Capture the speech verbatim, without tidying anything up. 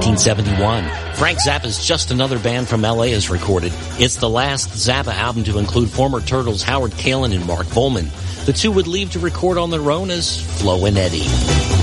nineteen seventy-one. Frank Zappa's Just Another Band from L A is recorded. It's the last Zappa album to include former Turtles Howard Kaylan and Mark Volman. The two would leave to record on their own as Flo and Eddie.